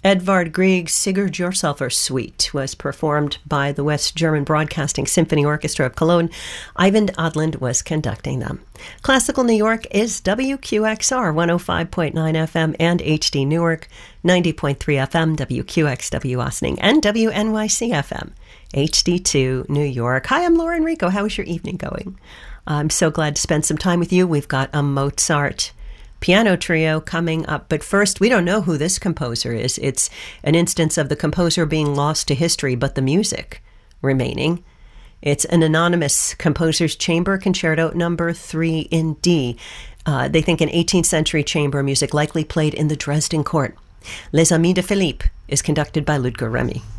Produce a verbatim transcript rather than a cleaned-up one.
Edvard Grieg's Sigurd Jorsalfur Suite was performed by the West German Broadcasting Symphony Orchestra of Cologne. Ivan Odland was conducting them. Classical New York is W Q X R one oh five point nine F M and H D Newark, ninety point three F M, W Q X W Ossining, and W N Y C F M, H D two New York. Hi, I'm Laura Enrico. How is your evening going? I'm so glad to spend some time with you. We've got a Mozart piano trio coming up. But first, we don't know who this composer is. It's an instance of the composer being lost to history, but the music remaining. It's an anonymous composer's chamber concerto number three in D. Uh, they think an eighteenth century chamber music likely played in the Dresden court. Les Amis de Philippe is conducted by Ludger Remy.